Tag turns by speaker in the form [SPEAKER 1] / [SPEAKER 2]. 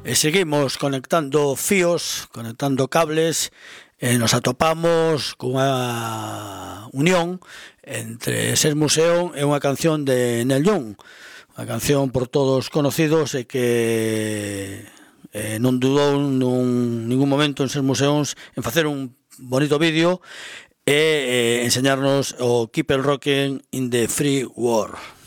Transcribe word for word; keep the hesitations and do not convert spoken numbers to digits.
[SPEAKER 1] E seguimos conectando fíos, conectando cables, e nos atopamos cunha unión entre Ser Museón e unha canción de Neil Young, unha canción por todos conocidos e que eh, non dudou nun ningún momento en Ser Museóns en facer un bonito vídeo e eh, enseñarnos o Keep el Rockin' in the Free World.